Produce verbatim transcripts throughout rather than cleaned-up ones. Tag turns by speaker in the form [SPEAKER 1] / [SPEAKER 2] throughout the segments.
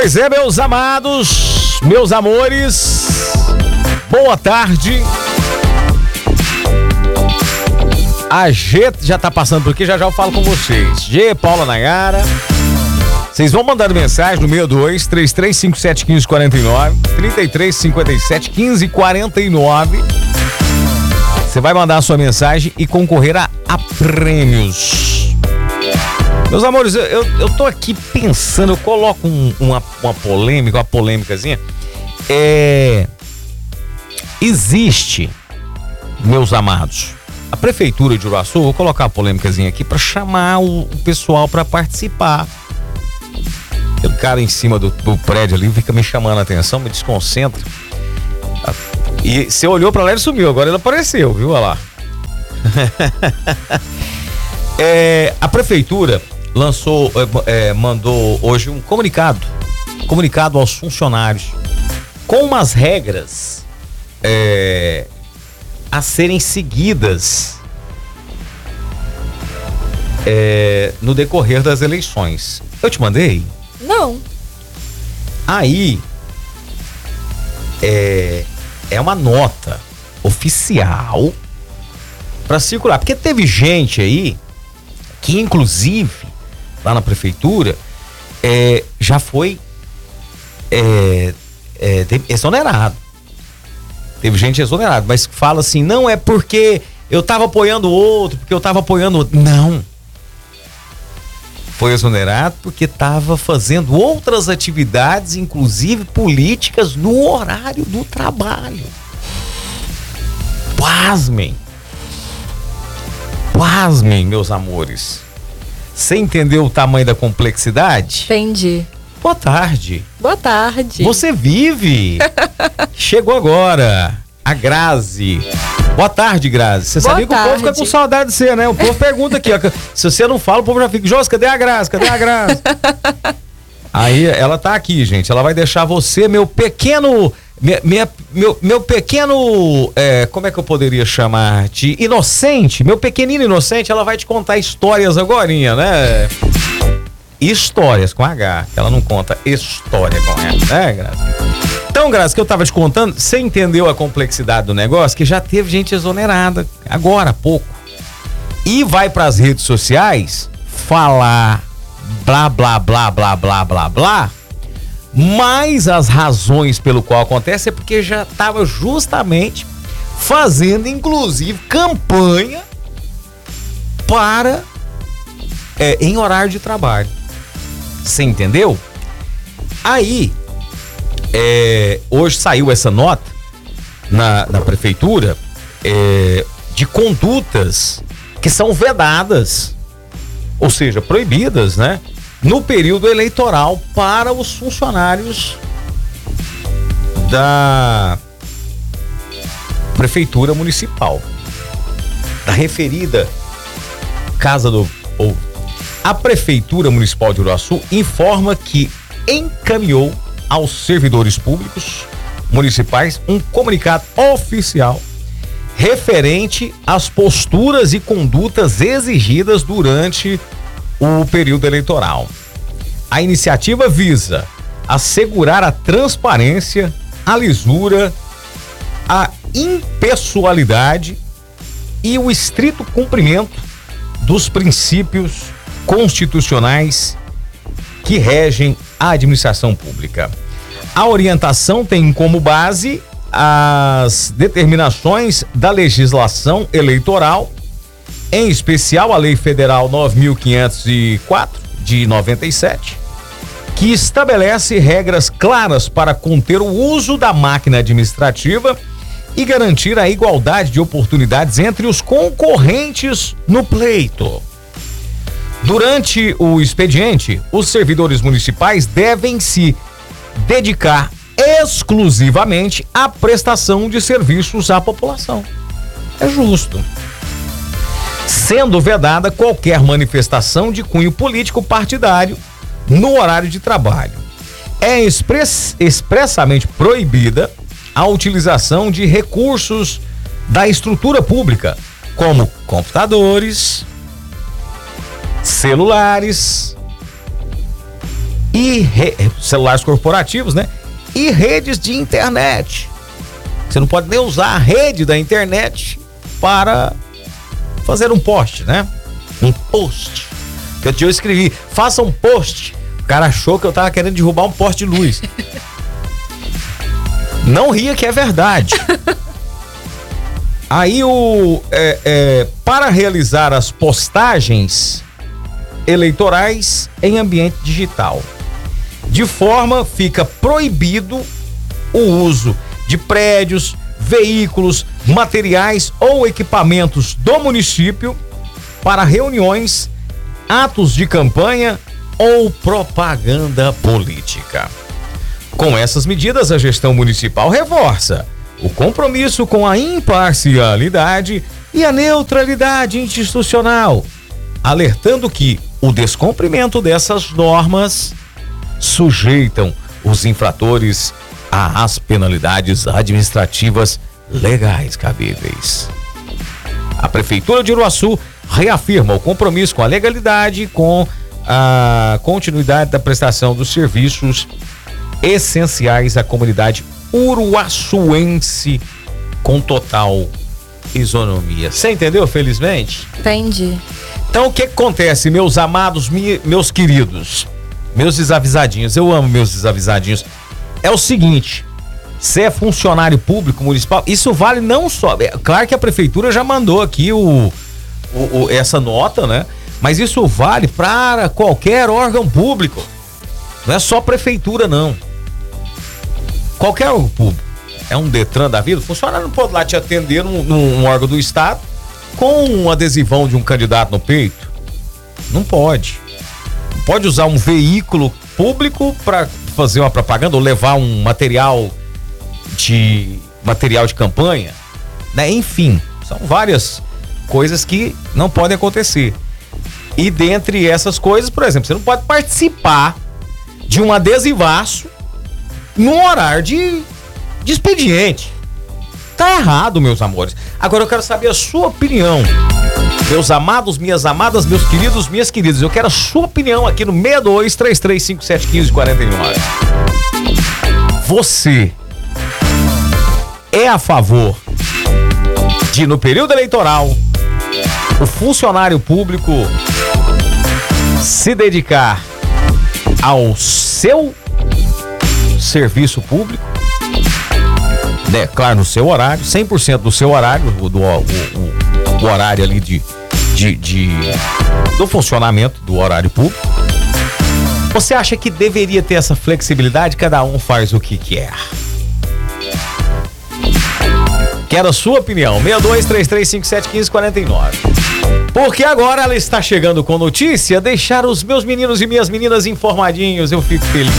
[SPEAKER 1] Pois é, meus amados, meus amores, boa tarde. A G já tá passando por aqui, já já eu falo com vocês. G, Paula Nayara. Vocês vão mandando mensagem no meio dois, três três cinco sete, um cinco quatro nove, trinta e três, cinquenta e sete, quinze, quarenta e nove. Você vai mandar a sua mensagem e concorrer a, a prêmios. Meus amores, eu, eu, eu tô aqui pensando, eu coloco um, uma, uma polêmica, uma polêmicazinha. É, existe, meus amados, a prefeitura de Uruaçu, vou colocar uma polêmicazinha aqui para chamar o, o pessoal para participar. Aquele cara em cima do, do prédio ali fica me chamando a atenção, me desconcentra. E você olhou para lá e ele sumiu, agora ele apareceu, viu? Olha lá. é, a prefeitura lançou, é, mandou hoje um comunicado, comunicado aos funcionários com umas regras é, a serem seguidas é, no decorrer das eleições. Eu te mandei?
[SPEAKER 2] Não.
[SPEAKER 1] Aí é, é uma nota oficial para circular, porque teve gente aí que inclusive lá na prefeitura é, já foi é, é, exonerado. Teve gente exonerada, mas fala assim, não é porque eu tava apoiando outro, porque eu tava apoiando outro. Não. Foi exonerado porque tava fazendo outras atividades, inclusive políticas, no horário do trabalho. Pasmem. Pasmem, meus amores. Você entendeu o tamanho da complexidade?
[SPEAKER 2] Entendi.
[SPEAKER 1] Boa tarde.
[SPEAKER 2] Boa tarde.
[SPEAKER 1] Você vive. Chegou agora a Grazi. Boa tarde, Grazi. Você sabia que o povo fica com saudade de você, né? O povo pergunta aqui, ó, se você não fala, o povo já fica, Jô, cadê a Grazi? Cadê a Grazi? Aí ela tá aqui, gente. Ela vai deixar você, meu pequeno, minha, minha, meu, meu pequeno, é, como é que eu poderia chamar? De inocente, meu pequenino inocente, ela vai te contar histórias agorinha, né? Histórias com H, ela não conta história com H, né, Grazi? Então, Grazi, que eu tava te contando, você entendeu a complexidade do negócio? Que já teve gente exonerada, agora há pouco. E vai pras redes sociais falar blá, blá, blá, blá, blá, blá, blá, mas as razões pelo qual acontece é porque já tava justamente fazendo, inclusive, campanha para, é, em horário de trabalho. Você entendeu? Aí, é, hoje saiu essa nota na, na prefeitura é, de condutas que são vedadas, ou seja, proibidas, né? No período eleitoral para os funcionários da prefeitura municipal, da referida Casa do Povo. A Prefeitura Municipal de Uruaçu informa que encaminhou aos servidores públicos municipais um comunicado oficial referente às posturas e condutas exigidas durante o período eleitoral. A iniciativa visa assegurar a transparência, a lisura, a impessoalidade e o estrito cumprimento dos princípios constitucionais que regem a administração pública. A orientação tem como base as determinações da legislação eleitoral, em especial a Lei Federal nove mil quinhentos e quatro, de noventa e sete, que estabelece regras claras para conter o uso da máquina administrativa e garantir a igualdade de oportunidades entre os concorrentes no pleito. Durante o expediente, os servidores municipais devem se dedicar exclusivamente à prestação de serviços à população. É justo. Sendo vedada qualquer manifestação de cunho político partidário no horário de trabalho. É express, expressamente proibida a utilização de recursos da estrutura pública, como computadores, celulares e re, celulares corporativos, né? E redes de internet. Você não pode nem usar a rede da internet para fazer um post, né? Um post. Que eu, eu escrevi, faça um post. O cara achou que eu tava querendo derrubar um poste de luz. Não ria que é verdade. Aí o é, é, para realizar as postagens eleitorais em ambiente digital, de forma fica proibido o uso de prédios, veículos, materiais ou equipamentos do município para reuniões, atos de campanha ou propaganda política. Com essas medidas, a gestão municipal reforça o compromisso com a imparcialidade e a neutralidade institucional, alertando que o descumprimento dessas normas sujeitam os infratores às penalidades administrativas legais cabíveis. A Prefeitura de Uruaçu reafirma o compromisso com a legalidade e com a continuidade da prestação dos serviços essenciais à comunidade uruaçuense com total isonomia. Você entendeu, felizmente?
[SPEAKER 2] Entendi.
[SPEAKER 1] Então, o que acontece, meus amados, mi, meus queridos, meus desavisadinhos, eu amo meus desavisadinhos, é o seguinte, você é funcionário público municipal, isso vale não só, é, claro que a prefeitura já mandou aqui o, o, o essa nota, né? Mas isso vale para qualquer órgão público, não é só prefeitura, não. Qualquer órgão público, é um Detran da vida, o funcionário não pode lá te atender num, num órgão do estado com um adesivão de um candidato no peito. Não pode. Não pode usar um veículo público para fazer uma propaganda ou levar um material de material de campanha, né? Enfim, são várias coisas que não podem acontecer. E dentre essas coisas, por exemplo, você não pode participar de um adesivaço num horário de, de expediente. Tá errado, meus amores. Agora eu quero saber a sua opinião. Meus amados, minhas amadas, meus queridos, minhas queridas, eu quero a sua opinião aqui no seis dois, três três cinco sete, um cinco quatro nove. Você é a favor de, no período eleitoral, o funcionário público se dedicar ao seu serviço público, né? Claro, no seu horário, cem por cento do seu horário, do, do o, o, o horário ali de, de, de do funcionamento do horário público. Você acha que deveria ter essa flexibilidade? Cada um faz o que quer. Quero a sua opinião. seis dois, três três cinco sete, um cinco quatro nove. Porque agora ela está chegando com notícia, deixar os meus meninos e minhas meninas informadinhos. Eu fico feliz.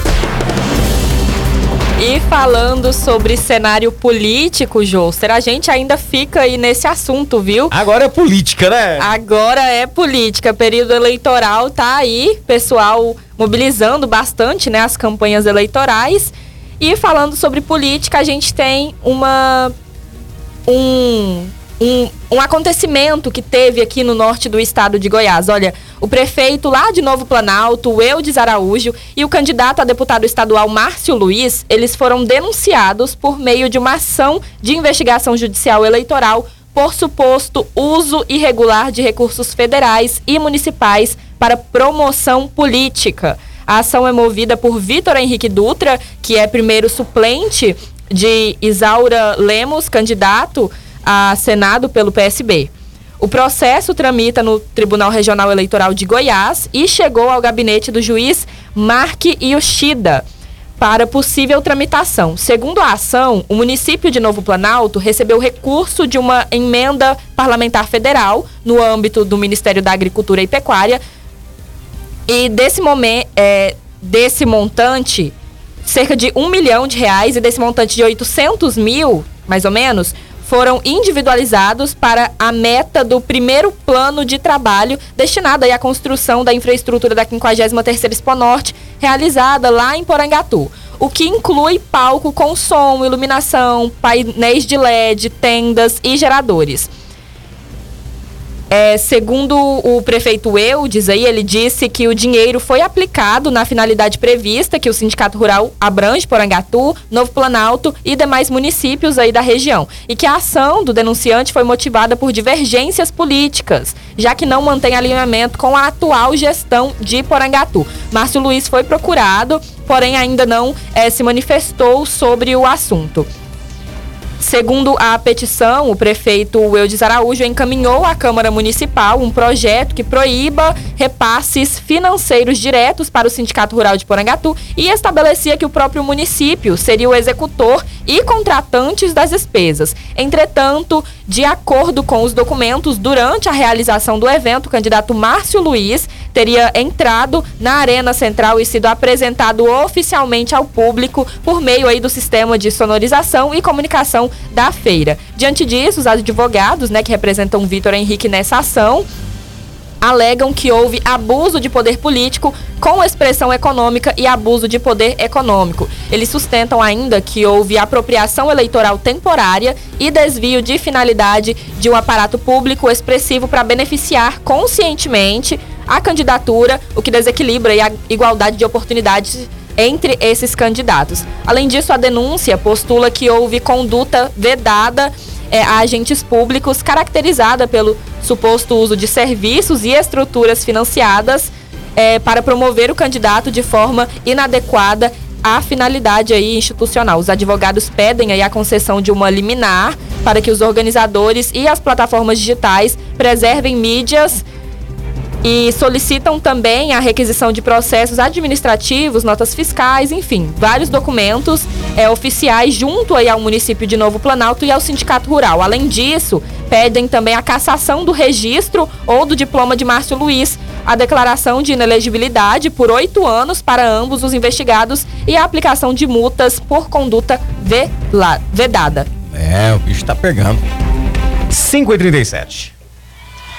[SPEAKER 2] E falando sobre cenário político, Joster, a gente ainda fica aí nesse assunto, viu?
[SPEAKER 1] Agora é política, né?
[SPEAKER 2] Agora é política. Período eleitoral tá aí, pessoal mobilizando bastante, né, as campanhas eleitorais. E falando sobre política, a gente tem uma um Um, um acontecimento que teve aqui no norte do estado de Goiás. Olha, o prefeito lá de Novo Planalto, o Eudes Araújo, e o candidato a deputado estadual Márcio Luiz, eles foram denunciados por meio de uma ação de investigação judicial eleitoral por suposto uso irregular de recursos federais e municipais para promoção política. A ação é movida por Vitor Henrique Dutra, que é primeiro suplente de Isaura Lemos, candidato a Senado pelo P S B. O processo tramita no Tribunal Regional Eleitoral de Goiás e chegou ao gabinete do juiz Mark Yoshida para possível tramitação. Segundo a ação, o município de Novo Planalto recebeu recurso de uma emenda parlamentar federal no âmbito do Ministério da Agricultura e Pecuária e desse, momento, é, desse montante, cerca de um milhão de reais, e desse montante de oitocentos mil, mais ou menos, foram individualizados para a meta do primeiro plano de trabalho destinado aí à construção da infraestrutura da quinquagésima terceira Expo Norte, realizada lá em Porangatu, o que inclui palco com som, iluminação, painéis de L E D, tendas e geradores. É, segundo o prefeito Eudes, aí, ele disse que o dinheiro foi aplicado na finalidade prevista, que o Sindicato Rural abrange Porangatu, Novo Planalto e demais municípios aí da região. E que a ação do denunciante foi motivada por divergências políticas, já que não mantém alinhamento com a atual gestão de Porangatu. Márcio Luiz foi procurado, porém ainda não é, se manifestou sobre o assunto. Segundo a petição, o prefeito Eudes Araújo encaminhou à Câmara Municipal um projeto que proíba repasses financeiros diretos para o Sindicato Rural de Porangatu e estabelecia que o próprio município seria o executor e contratantes das despesas. Entretanto, de acordo com os documentos, durante a realização do evento, o candidato Márcio Luiz teria entrado na Arena Central e sido apresentado oficialmente ao público por meio aí do sistema de sonorização e comunicação da feira. Diante disso, os advogados, né, que representam Vitor Henrique nessa ação, alegam que houve abuso de poder político com expressão econômica e abuso de poder econômico. Eles sustentam ainda que houve apropriação eleitoral temporária e desvio de finalidade de um aparato público expressivo para beneficiar conscientemente a candidatura, o que desequilibra a igualdade de oportunidades entre esses candidatos. Além disso, a denúncia postula que houve conduta vedada é, a agentes públicos caracterizada pelo suposto uso de serviços e estruturas financiadas é, para promover o candidato de forma inadequada à finalidade aí institucional. Os advogados pedem aí a concessão de uma liminar para que os organizadores e as plataformas digitais preservem mídias e solicitam também a requisição de processos administrativos, notas fiscais, enfim, vários documentos é, oficiais junto aí ao município de Novo Planalto e ao Sindicato Rural. Além disso, pedem também a cassação do registro ou do diploma de Márcio Luiz, a declaração de inelegibilidade por oito anos para ambos os investigados e a aplicação de multas por conduta vedada.
[SPEAKER 1] É, o bicho tá pegando. cinco e trinta e sete.